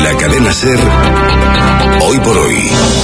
En la cadena SER, Hoy por Hoy.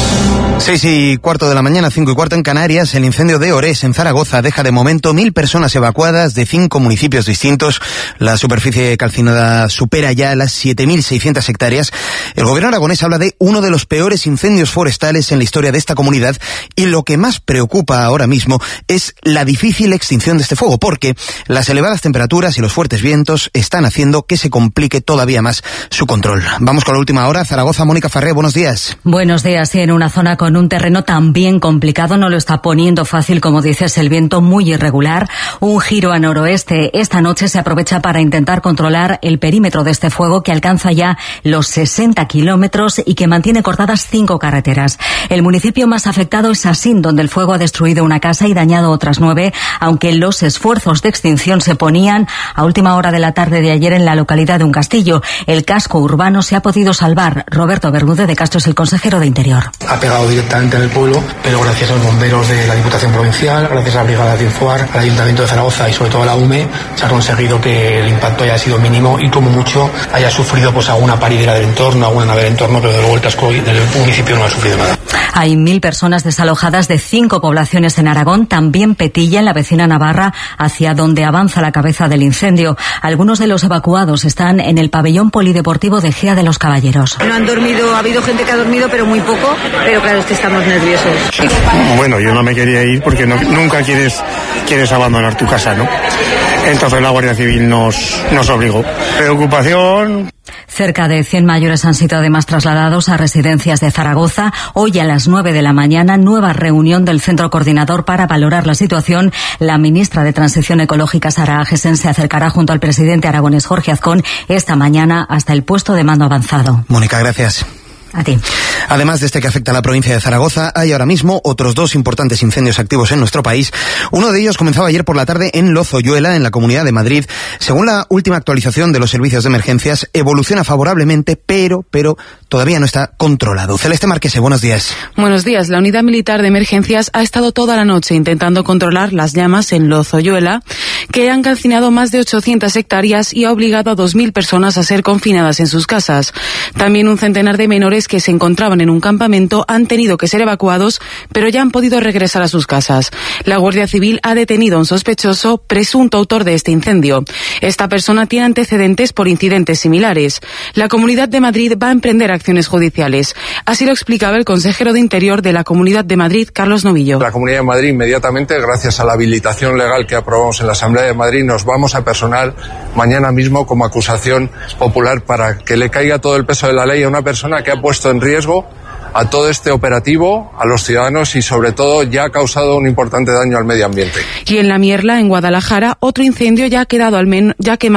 6:15 de la mañana, 5:15 en Canarias. El incendio de Orés, en Zaragoza, deja de momento 1.000 personas evacuadas de 5 municipios distintos. La superficie calcinada supera ya las 7.600 hectáreas. El gobierno aragonés habla de uno de los peores incendios forestales en la historia de esta comunidad, y lo que más preocupa ahora mismo es la difícil extinción de este fuego, porque las elevadas temperaturas y los fuertes vientos están haciendo que se complique todavía más su control. Vamos con la última hora. Zaragoza, Mónica Farré, buenos días. Buenos días. Sí, en una zona con un terreno también complicado, no lo está poniendo fácil, como dices, el viento muy irregular, un giro a noroeste. Esta noche se aprovecha para intentar controlar el perímetro de este fuego, que alcanza ya los 60 kilómetros y que mantiene cortadas 5 carreteras. El municipio más afectado es Asín, donde el fuego ha destruido una casa y dañado otras 9, aunque los esfuerzos de extinción se ponían a última hora de la tarde de ayer en la localidad de Un Castillo. El casco urbano se ha podido salvar. Roberto Bermúdez de Castro es el consejero de Interior. Ha pegado directamente en el pueblo, pero gracias a los bomberos de la Diputación Provincial, gracias a la Brigada de Infoar, al Ayuntamiento de Zaragoza y sobre todo a la UME, se ha conseguido que el impacto haya sido mínimo y como mucho haya sufrido pues alguna paridera del entorno, alguna nave del entorno, pero de luego el casco del municipio no ha sufrido nada. Hay 1.000 personas desalojadas de 5 poblaciones en Aragón, también Petilla, en la vecina Navarra, hacia donde avanza la cabeza del incendio. Algunos de los evacuados están en el pabellón polideportivo de Gea de los Caballeros. No han dormido, ha habido gente que ha dormido, pero muy poco, pero claro, es que estamos nerviosos. Bueno, yo no me quería ir porque nunca quieres abandonar tu casa, ¿no? Entonces la Guardia Civil nos obligó. Preocupación. Cerca de 100 mayores han sido además trasladados a residencias de Zaragoza. Hoy a las 9 de la mañana, nueva reunión del Centro Coordinador para valorar la situación. La ministra de Transición Ecológica, Sara Agesen, se acercará junto al presidente aragonés, Jorge Azcón, esta mañana hasta el puesto de mando avanzado. Mónica, gracias. A ti. Además de este que afecta a la provincia de Zaragoza, hay ahora mismo otros 2 importantes incendios activos en nuestro país. Uno de ellos comenzaba ayer por la tarde en Lozoyuela, en la Comunidad de Madrid. Según la última actualización de los servicios de emergencias, evoluciona favorablemente, pero todavía no está controlado. Celeste Marquese, buenos días. Buenos días. La Unidad Militar de Emergencias ha estado toda la noche intentando controlar las llamas en Lozoyuela, que han calcinado más de 800 hectáreas y ha obligado a 2.000 personas a ser confinadas en sus casas. También un centenar de menores que se encontraban en un campamento han tenido que ser evacuados, pero ya han podido regresar a sus casas. La Guardia Civil ha detenido a un sospechoso, presunto autor de este incendio. Esta persona tiene antecedentes por incidentes similares. La Comunidad de Madrid va a emprender acciones judiciales. Así lo explicaba el consejero de Interior de la Comunidad de Madrid, Carlos Novillo. La Comunidad de Madrid, inmediatamente, gracias a la habilitación legal que aprobamos en la Asamblea de Madrid, nos vamos a personar mañana mismo como acusación popular para que le caiga todo el peso de la ley a una persona que ha puesto en riesgo a todo este operativo, a los ciudadanos y sobre todo ya ha causado un importante daño al medio ambiente. Y en La Mierla, en Guadalajara, otro incendio ya ha quemado al menos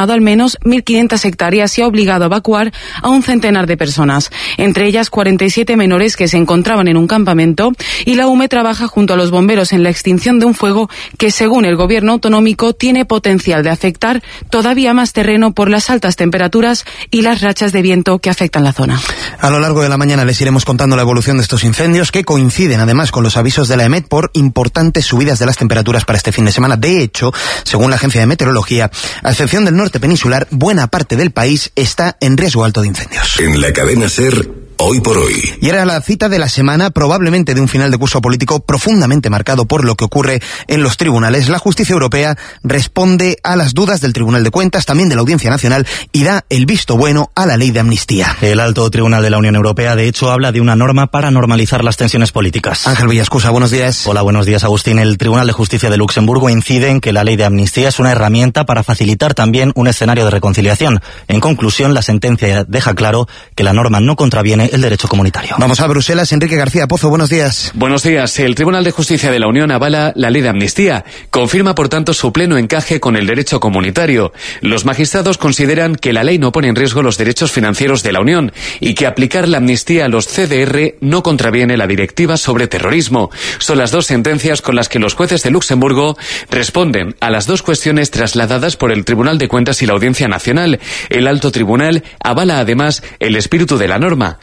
1.500 hectáreas y ha obligado a evacuar a un centenar de personas, entre ellas 47 menores que se encontraban en un campamento, y la UME trabaja junto a los bomberos en la extinción de un fuego que, según el gobierno autonómico, tiene potencial de afectar todavía más terreno por las altas temperaturas y las rachas de viento que afectan la zona. A lo largo de la mañana les iremos contando la evolución de estos incendios, que coinciden además con los avisos de la EMET por importantes subidas de las temperaturas para este fin de semana. De hecho, según la Agencia de Meteorología, a excepción del norte peninsular, buena parte del país está en riesgo alto de incendios. En la cadena SER, Hoy por Hoy. Y era la cita de la semana, probablemente de un final de curso político profundamente marcado por lo que ocurre en los tribunales. La justicia europea responde a las dudas del Tribunal de Cuentas, también de la Audiencia Nacional, y da el visto bueno a la ley de amnistía. El Alto Tribunal de la Unión Europea, de hecho, habla de una norma para normalizar las tensiones políticas. Ángel Villascusa, buenos días. Hola, buenos días, Agustín. El Tribunal de Justicia de Luxemburgo incide en que la ley de amnistía es una herramienta para facilitar también un escenario de reconciliación. En conclusión, la sentencia deja claro que la norma no contraviene el derecho comunitario. Vamos a Bruselas. Enrique García Pozo, buenos días. Buenos días. El Tribunal de Justicia de la Unión avala la ley de amnistía. Confirma, por tanto, su pleno encaje con el derecho comunitario. Los magistrados consideran que la ley no pone en riesgo los derechos financieros de la Unión y que aplicar la amnistía a los CDR no contraviene la directiva sobre terrorismo. Son las 2 sentencias con las que los jueces de Luxemburgo responden a las 2 cuestiones trasladadas por el Tribunal de Cuentas y la Audiencia Nacional. El Alto Tribunal avala además el espíritu de la norma.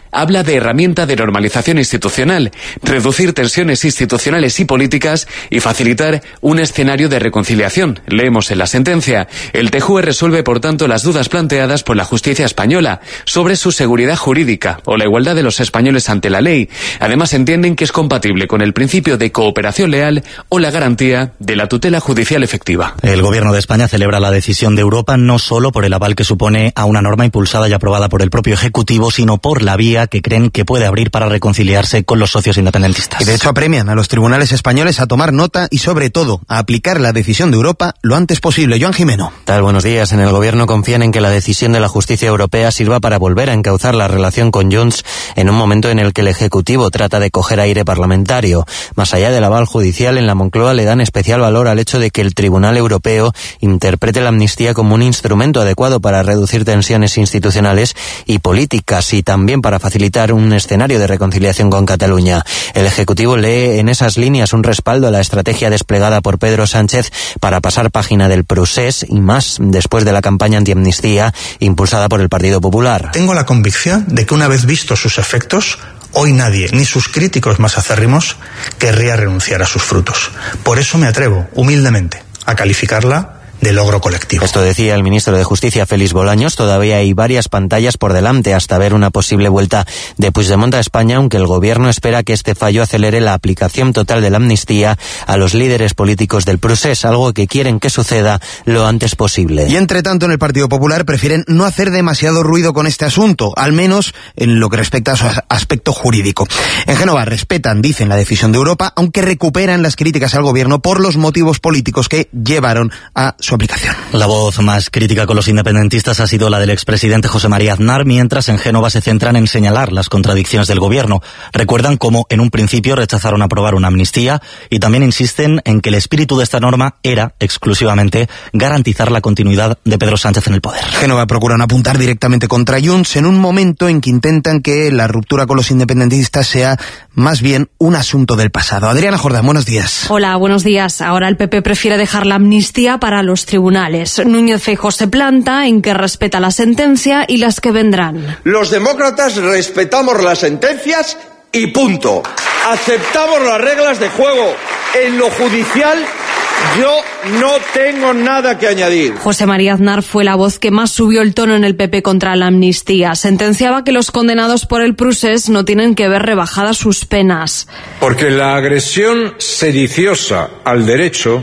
habla de herramienta de normalización institucional, reducir tensiones institucionales y políticas y facilitar un escenario de reconciliación. Leemos en la sentencia. El TJUE resuelve, por tanto, las dudas planteadas por la justicia española sobre su seguridad jurídica o la igualdad de los españoles ante la ley. Además, entienden que es compatible con el principio de cooperación leal o la garantía de la tutela judicial efectiva. El Gobierno de España celebra la decisión de Europa no solo por el aval que supone a una norma impulsada y aprobada por el propio Ejecutivo, sino por la vía que creen que puede abrir para reconciliarse con los socios independentistas. Y de hecho apremian a los tribunales españoles a tomar nota y sobre todo a aplicar la decisión de Europa lo antes posible. Joan Jimeno. Tal, buenos días. En el Gobierno confían en que la decisión de la justicia europea sirva para volver a encauzar la relación con Junts en un momento en el que el Ejecutivo trata de coger aire parlamentario. Más allá del aval judicial, en la Moncloa le dan especial valor al hecho de que el Tribunal Europeo interprete la amnistía como un instrumento adecuado para reducir tensiones institucionales y políticas y también para facilitar un escenario de reconciliación con Cataluña. El Ejecutivo lee en esas líneas un respaldo a la estrategia desplegada por Pedro Sánchez para pasar página del procés y más después de la campaña antiamnistía impulsada por el Partido Popular. Tengo la convicción de que una vez vistos sus efectos, hoy nadie, ni sus críticos más acérrimos, querría renunciar a sus frutos. Por eso me atrevo, humildemente, a calificarla de logro colectivo. Esto decía el ministro de Justicia, Félix Bolaños. Todavía hay varias pantallas por delante hasta ver una posible vuelta de Puigdemont a España, aunque el Gobierno espera que este fallo acelere la aplicación total de la amnistía a los líderes políticos del procés, algo que quieren que suceda lo antes posible. Y entre tanto, en el Partido Popular prefieren no hacer demasiado ruido con este asunto, al menos en lo que respecta a su aspecto jurídico. En Génova respetan, dicen, la decisión de Europa, aunque recuperan las críticas al Gobierno por los motivos políticos que llevaron a su aplicación. La voz más crítica con los independentistas ha sido la del expresidente José María Aznar, mientras en Génova se centran en señalar las contradicciones del Gobierno. Recuerdan cómo en un principio rechazaron aprobar una amnistía y también insisten en que el espíritu de esta norma era exclusivamente garantizar la continuidad de Pedro Sánchez en el poder. Génova procuran apuntar directamente contra Junts en un momento en que intentan que la ruptura con los independentistas sea más bien un asunto del pasado. Adriana Jordán, buenos días. Hola, buenos días. Ahora el PP prefiere dejar la amnistía para los tribunales. Núñez Feijóo se planta en que respeta la sentencia y las que vendrán. Los demócratas respetamos las sentencias y punto. Aceptamos las reglas de juego. En lo judicial yo no tengo nada que añadir. José María Aznar fue la voz que más subió el tono en el PP contra la amnistía. Sentenciaba que los condenados por el procés no tienen que ver rebajadas sus penas. Porque la agresión sediciosa al derecho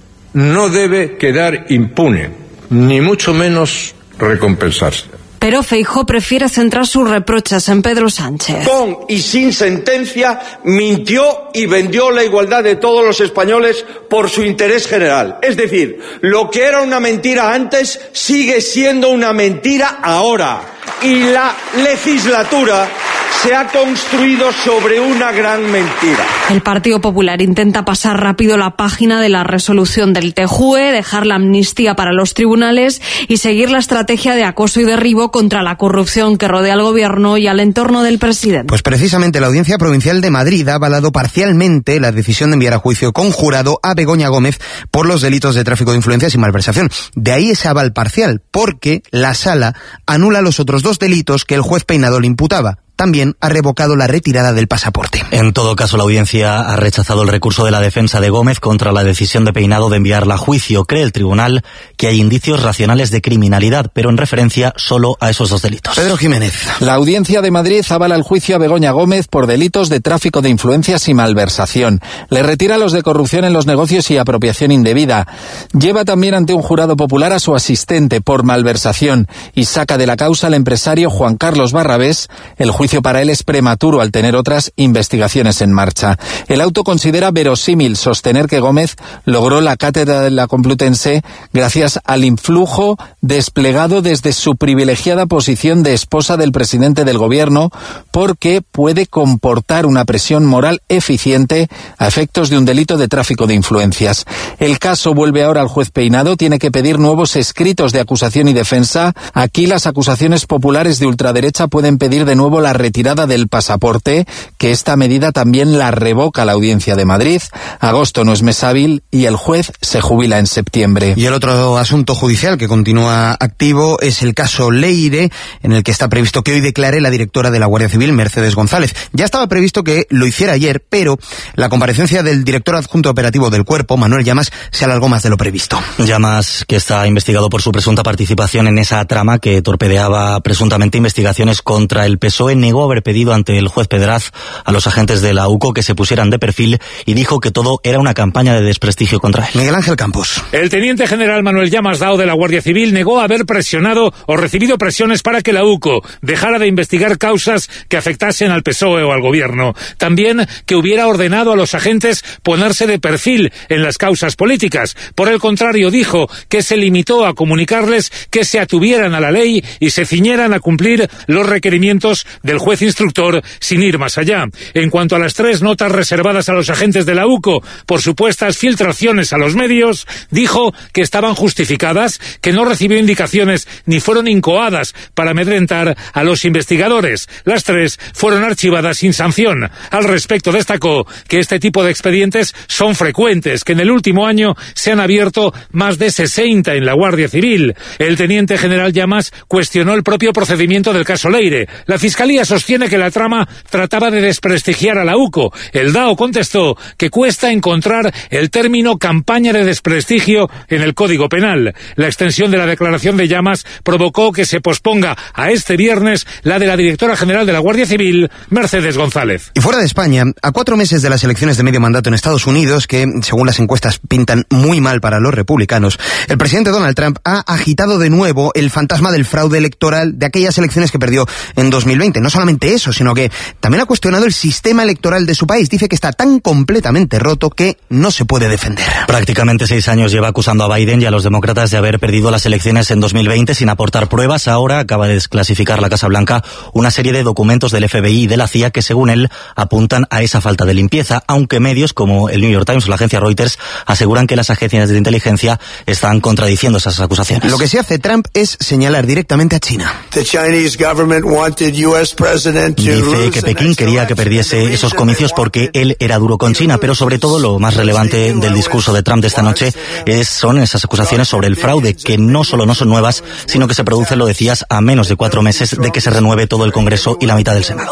no debe quedar impune, ni mucho menos recompensarse. Pero Feijóo prefiere centrar sus reproches en Pedro Sánchez. Con y sin sentencia mintió y vendió la igualdad de todos los españoles por su interés general. Es decir, lo que era una mentira antes sigue siendo una mentira ahora. Y la legislatura se ha construido sobre una gran mentira. El Partido Popular intenta pasar rápido la página de la resolución del TJUE, dejar la amnistía para los tribunales y seguir la estrategia de acoso y derribo contra la corrupción que rodea al Gobierno y al entorno del presidente. Pues precisamente la Audiencia Provincial de Madrid ha avalado parcialmente la decisión de enviar a juicio con jurado a Begoña Gómez por los delitos de tráfico de influencias y malversación. De ahí ese aval parcial, porque la Sala anula los otros dos delitos que el juez Peinado le imputaba. También ha revocado la retirada del pasaporte. En todo caso, la audiencia ha rechazado el recurso de la defensa de Gómez contra la decisión de Peinado de enviarla a juicio. Cree el tribunal que hay indicios racionales de criminalidad, pero en referencia solo a esos dos delitos. Pedro Jiménez. La Audiencia de Madrid avala el juicio a Begoña Gómez por delitos de tráfico de influencias y malversación. Le retira los de corrupción en los negocios y apropiación indebida. Lleva también ante un jurado popular a su asistente por malversación y saca de la causa al empresario Juan Carlos Barrabés. El juicio para él es prematuro al tener otras investigaciones en marcha. El auto considera verosímil sostener que Gómez logró la cátedra de la Complutense gracias al influjo desplegado desde su privilegiada posición de esposa del presidente del Gobierno, porque puede comportar una presión moral eficiente a efectos de un delito de tráfico de influencias. El caso vuelve ahora al juez Peinado, tiene que pedir nuevos escritos de acusación y defensa. Aquí las acusaciones populares de ultraderecha pueden pedir de nuevo la retirada del pasaporte, que esta medida también la revoca la Audiencia de Madrid. Agosto no es mes hábil y el juez se jubila en septiembre. Y el otro asunto judicial que continúa activo es el caso Leire, en el que está previsto que hoy declare la directora de la Guardia Civil, Mercedes González. Ya estaba previsto que lo hiciera ayer, pero la comparecencia del director adjunto operativo del Cuerpo, Manuel Llamas, se alargó más de lo previsto. Llamas, que está investigado por su presunta participación en esa trama que torpedeaba presuntamente investigaciones contra el PSOE, negó haber pedido ante el juez Pedraz a los agentes de la UCO que se pusieran de perfil y dijo que todo era una campaña de desprestigio contra él. Miguel Ángel Campos. El teniente general Manuel Llamas Dao de la Guardia Civil negó haber presionado o recibido presiones para que la UCO dejara de investigar causas que afectasen al PSOE o al gobierno. También que hubiera ordenado a los agentes ponerse de perfil en las causas políticas. Por el contrario, dijo que se limitó a comunicarles que se atuvieran a la ley y se ciñeran a cumplir los requerimientos del juez instructor sin ir más allá. En cuanto a las 3 notas reservadas a los agentes de la UCO por supuestas filtraciones a los medios, dijo que estaban justificadas, que no recibió indicaciones ni fueron incoadas para amedrentar a los investigadores. Las 3 fueron archivadas sin sanción. Al respecto, destacó que este tipo de expedientes son frecuentes, que en el último año se han abierto más de 60 en la Guardia Civil. El teniente general Llamas cuestionó el propio procedimiento del caso Leire. La Fiscalía sostiene que la trama trataba de desprestigiar a la UCO. El DAO contestó que cuesta encontrar el término campaña de desprestigio en el Código Penal. La extensión de la declaración de Llamas provocó que se posponga a este viernes la de la directora general de la Guardia Civil, Mercedes González. Y fuera de España, a 4 meses de las elecciones de medio mandato en Estados Unidos, que según las encuestas pintan muy mal para los republicanos, el presidente Donald Trump ha agitado de nuevo el fantasma del fraude electoral de aquellas elecciones que perdió en 2020. No solamente eso, sino que también ha cuestionado el sistema electoral de su país. Dice que está tan completamente roto que no se puede defender. Prácticamente 6 años lleva acusando a Biden y a los demócratas de haber perdido las elecciones en 2020 sin aportar pruebas. Ahora acaba de desclasificar la Casa Blanca una serie de documentos del FBI y de la CIA que, según él, apuntan a esa falta de limpieza, aunque medios como el New York Times o la agencia Reuters aseguran que las agencias de inteligencia están contradiciendo esas acusaciones. Lo que se hace Trump es señalar directamente a China. Dice que Pekín quería que perdiese esos comicios porque él era duro con China, pero sobre todo lo más relevante del discurso de Trump de esta noche son esas acusaciones sobre el fraude, que no solo no son nuevas, sino que se producen, lo decías, a menos de 4 meses de que se renueve todo el Congreso y la mitad del Senado.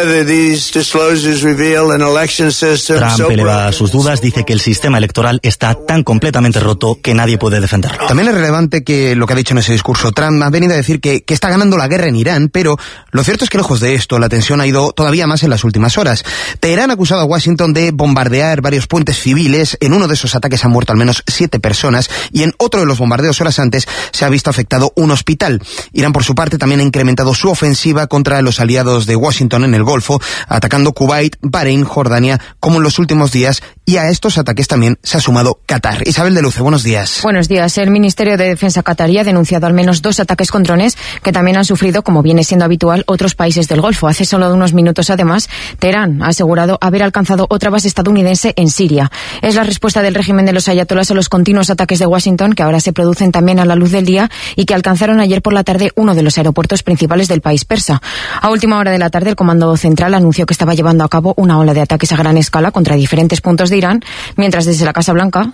Trump eleva sus dudas, dice que el sistema electoral está tan completamente roto que nadie puede defenderlo. También es relevante que lo que ha dicho en ese discurso Trump ha venido a decir que está ganando la guerra en Irán, pero lo cierto es que lejos de esto la tensión ha ido todavía más en las últimas horas. Teherán ha acusado a Washington de bombardear varios puentes civiles. En uno de esos ataques han muerto al menos 7 personas y en otro de los bombardeos horas antes se ha visto afectado un hospital. Irán, por su parte, también ha incrementado su ofensiva contra los aliados de Washington en el Golfo, atacando Kuwait, Bahrein, Jordania, como en los últimos días, y a estos ataques también se ha sumado Qatar. Isabel de Luce, buenos días. Buenos días. El Ministerio de Defensa qatarí ha denunciado al menos 2 ataques con drones que también han sufrido, como viene siendo habitual, otros países del Golfo. Hace solo unos minutos, además, Teherán ha asegurado haber alcanzado otra base estadounidense en Siria. Es la respuesta del régimen de los ayatolás a los continuos ataques de Washington, que ahora se producen también a la luz del día y que alcanzaron ayer por la tarde uno de los aeropuertos principales del país persa. A última hora de la tarde, el Comando Central anunció que estaba llevando a cabo una ola de ataques a gran escala contra diferentes puntos de Irán, mientras desde la Casa Blanca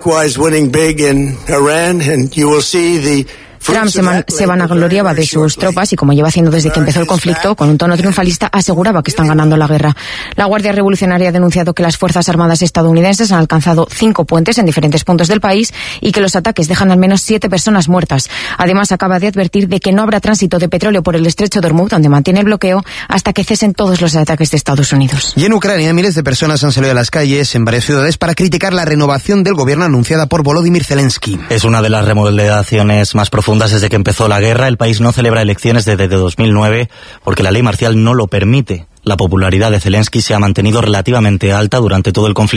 Trump se vanagloriaba de sus tropas y, como lleva haciendo desde que empezó el conflicto, con un tono triunfalista aseguraba que están ganando la guerra. La Guardia Revolucionaria ha denunciado que las Fuerzas Armadas estadounidenses han alcanzado 5 puentes en diferentes puntos del país y que los ataques dejan al menos 7 personas muertas. Además, acaba de advertir de que no habrá tránsito de petróleo por el estrecho de Hormuz, donde mantiene el bloqueo, hasta que cesen todos los ataques de Estados Unidos. Y en Ucrania, miles de personas han salido a las calles en varias ciudades para criticar la renovación del gobierno anunciada por Volodymyr Zelensky. Es una de las remodelaciones más profundas desde que empezó la guerra. El país no celebra elecciones desde 2009 porque la ley marcial no lo permite. La popularidad de Zelensky se ha mantenido relativamente alta durante todo el conflicto.